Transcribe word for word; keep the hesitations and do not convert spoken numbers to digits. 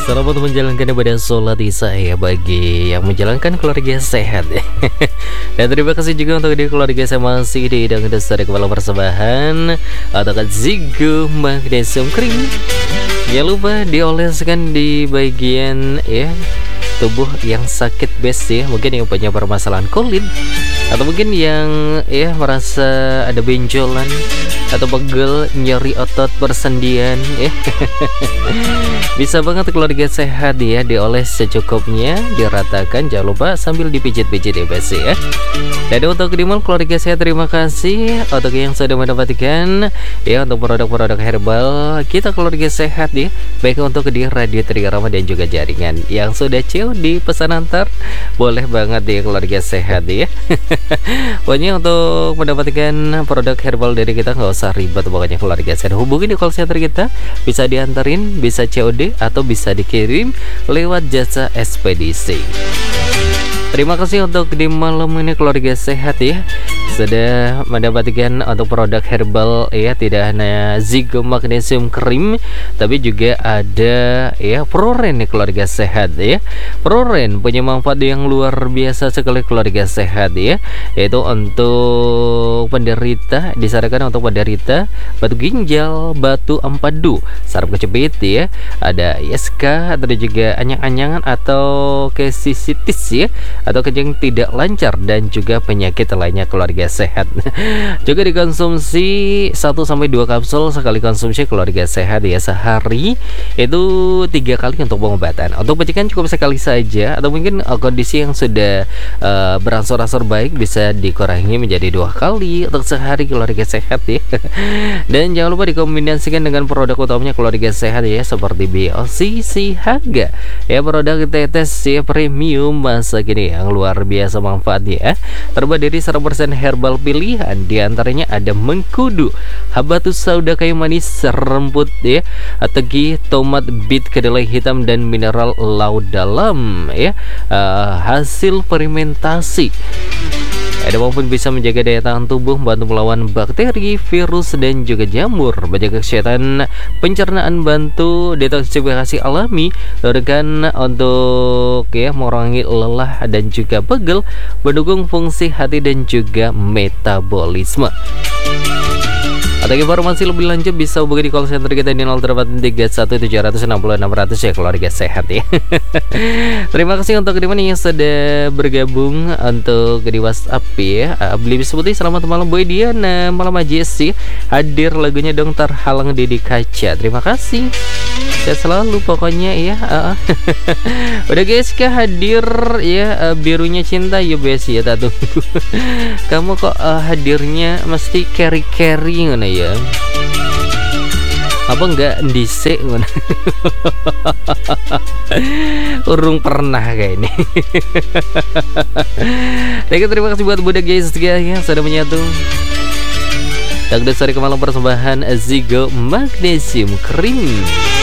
Selamat menjalankan ibadah sholat isya ya bagi yang menjalankan keluarga sehat ya. Dan terima kasih juga untuk di keluarga saya masih di Idang Dasar Kepala Persembahan atau Zigo Magnesium Cream. Jangan lupa dioleskan di bagian ya tubuh yang sakit best ya, mungkin yang punya permasalahan kulit atau mungkin yang ya merasa ada benjolan atau pegel, nyeri otot, persendian ya. Bisa banget keluarga sehat ya, dioles secukupnya, diratakan, jangan lupa sambil dipijit-pijit ya best ya. Dan untuk di mall keluarga sehat, terima kasih untuk yang sudah mendapatkan ya untuk produk-produk herbal kita keluarga sehat ya, baik untuk di Radio Trirama dan juga jaringan yang sudah cium di pesan antar, boleh banget ya keluarga sehat ya. Pokoknya untuk mendapatkan produk herbal dari kita nggak usah ribet, pokoknya keluarga sehat hubungi di call center kita, bisa diantarin, bisa C O D atau bisa dikirim lewat jasa ekspedisi. Terima kasih untuk di malam ini keluarga sehat ya, sudah mendapatkan untuk produk herbal ya, tidak hanya Zigo Magnesium Cream tapi juga ada ya Proren nih keluarga sehat ya. Proren punya manfaat yang luar biasa sekali keluarga sehat ya, yaitu untuk penderita, disarankan untuk penderita batu ginjal, batu empedu, saraf kejepit ya, ada I S K atau juga anyang-anyangan atau kesisitis ya, atau kencing tidak lancar, dan juga penyakit lainnya keluarga sehat. Juga dikonsumsi satu sampai dua kapsul sekali konsumsi keluarga sehat ya, sehari itu tiga kali untuk pengobatan. Untuk pencegahan cukup sekali saja, atau mungkin uh, kondisi yang sudah uh, berangsur-angsur baik bisa dikurangi menjadi dua kali untuk sehari keluarga sehat ya. Dan jangan lupa dikombinasikan dengan produk utamanya keluarga sehat ya, seperti B O C Sihaga ya, produk tetes ya premium masa kini yang luar biasa manfaatnya, terbuat dari seratus persen herbal pilihan, diantaranya ada mengkudu, habatus sauda, kayu manis, seremput ya, tegi, tomat, bit, kedelai hitam, dan mineral laut dalam ya, uh, hasil fermentasi. Ada maupun bisa menjaga daya tahan tubuh, bantu melawan bakteri, virus, dan juga jamur, menjaga kesehatan pencernaan, bantu detoksifikasi alami, dan untuk ya mengurangi lelah dan juga pegel, mendukung fungsi hati dan juga metabolisme. Atau informasi lebih lanjut bisa hubungi di call center kita di nol delapan tiga satu tujuh enam nol enam nol nol ya keluarga sehat ya. Terima kasih untuk teman yang sudah bergabung untuk di WhatsApp ya. Beli Putih, selamat malam Boy Diana, malam aja sih hadir lagunya dong terhalang di kaca. Terima kasih. Saya selalu pokoknya ya. Uh, Udah guys kah hadir ya, uh, birunya cinta ya bes ya, tak tunggu. Kamu kok uh, hadirnya mesti carry-carry ngono ya. Apa enggak dhisik ngono. Urung pernah kayak ini. Terima kasih buat budak guys ya sudah menyatu. Dan dari Kepala Persembahan Zigo Magnesium Cream.